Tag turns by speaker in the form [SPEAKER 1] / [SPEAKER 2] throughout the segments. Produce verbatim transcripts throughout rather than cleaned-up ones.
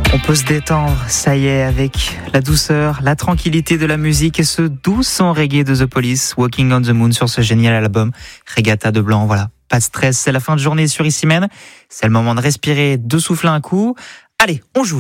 [SPEAKER 1] On peut se détendre, ça y est, avec la douceur, la tranquillité de la musique et ce doux son reggae de The Police, Walking on the Moon sur ce génial album Regatta de Blanc. Voilà, pas de stress, c'est la fin de journée sur Ici Même. C'est le moment de respirer, de souffler un coup. Allez, on joue.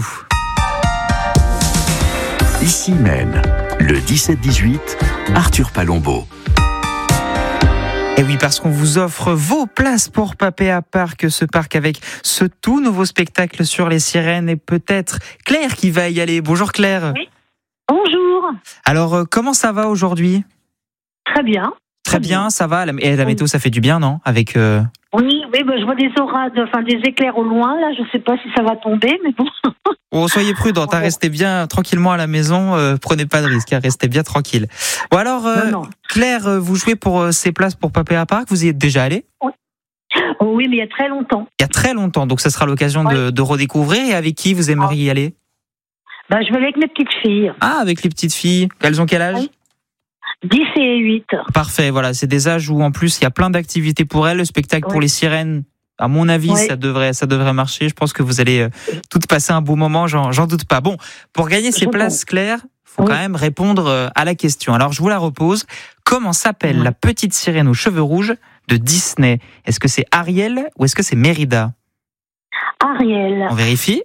[SPEAKER 2] Ici Même, le dix-sept dix-huit, Arthur Palombo.
[SPEAKER 1] Et oui, parce qu'on vous offre vos places pour Papéa Park, ce parc avec ce tout nouveau spectacle sur les sirènes et peut-être Claire qui va y aller. Bonjour Claire.
[SPEAKER 3] Oui. Bonjour.
[SPEAKER 1] Alors, comment ça va aujourd'hui ?
[SPEAKER 3] Très bien.
[SPEAKER 1] Très bien, bien, ça va. Et la météo, ça fait du bien, non ? Avec euh...
[SPEAKER 3] Oui, oui, bah, je vois des orades, enfin des éclairs au loin. Là, je ne sais pas si ça va tomber, mais bon.
[SPEAKER 1] Bon, soyez prudents, hein, restez bien tranquillement à la maison, euh, prenez pas de risques, hein, restez bien tranquille. Bon alors, euh, non, non. Claire, vous jouez pour euh, ces places pour Papéa Park, vous y êtes déjà allée ?
[SPEAKER 3] Oui. Oh, oui, mais il y a très longtemps.
[SPEAKER 1] Il y a très longtemps, donc ça sera l'occasion oui. de, de redécouvrir. Et avec qui vous aimeriez y aller ?
[SPEAKER 3] Bah, je vais avec mes petites filles.
[SPEAKER 1] Ah, avec les petites filles. Elles ont quel âge ?
[SPEAKER 3] Oui. dix et huit.
[SPEAKER 1] Parfait, voilà, c'est des âges où en plus il y a plein d'activités pour elles. Le spectacle oui. pour les sirènes, à mon avis, oui. ça devrait, ça devrait marcher. Je pense que vous allez euh, toutes passer un beau moment, j'en, j'en doute pas. Bon, pour gagner ces je places, Claire, faut oui. quand même répondre euh, à la question. Alors je vous la repose. Comment s'appelle oui. la petite sirène aux cheveux rouges de Disney ? Est-ce que c'est Ariel ou est-ce que c'est Mérida ?
[SPEAKER 3] Ariel.
[SPEAKER 1] On vérifie.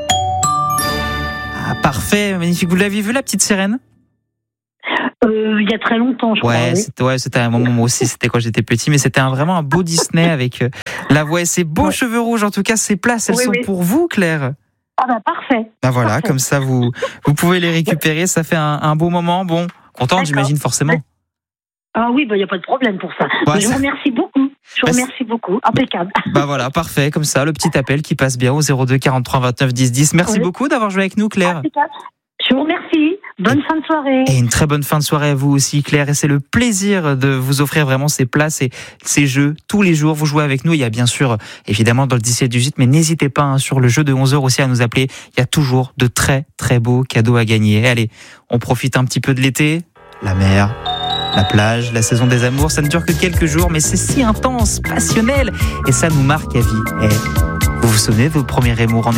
[SPEAKER 1] Ah, parfait, magnifique. Vous l'aviez vu la petite sirène ?
[SPEAKER 3] Euh, il y a très longtemps, je
[SPEAKER 1] ouais,
[SPEAKER 3] crois. Oui.
[SPEAKER 1] C'était, ouais, c'était un moment aussi, c'était quand j'étais petit, mais c'était un, vraiment un beau Disney avec euh, la voix et ses beaux ouais. cheveux rouges. En tout cas, ces places, elles oui, sont oui. pour vous, Claire.
[SPEAKER 3] Ah bah parfait.
[SPEAKER 1] Bah voilà,
[SPEAKER 3] parfait.
[SPEAKER 1] Comme ça, vous, vous pouvez les récupérer. Ça fait un, un beau moment. Bon, contente, j'imagine, forcément.
[SPEAKER 3] Ah oui, bah il n'y a pas de problème pour ça. Bah, je vous remercie beaucoup. Je vous bah, remercie beaucoup. Impeccable.
[SPEAKER 1] Bah voilà, parfait. Comme ça, le petit appel qui passe bien au zéro deux quarante-trois vingt-neuf dix dix. Merci oui. beaucoup d'avoir joué avec nous, Claire.
[SPEAKER 3] Impeccable. Je vous remercie. Bonne fin de soirée.
[SPEAKER 1] Et une très bonne fin de soirée à vous aussi, Claire. Et c'est le plaisir de vous offrir vraiment ces places et ces jeux tous les jours. Vous jouez avec nous. Il y a bien sûr, évidemment, dans le dix-sept dix-huit, mais n'hésitez pas hein, sur le jeu de onze heures aussi à nous appeler. Il y a toujours de très, très beaux cadeaux à gagner. Et allez, on profite un petit peu de l'été. La mer, la plage, la saison des amours. Ça ne dure que quelques jours, mais c'est si intense, passionnel. Et ça nous marque à vie. Et vous vous souvenez de vos premiers amours en été ?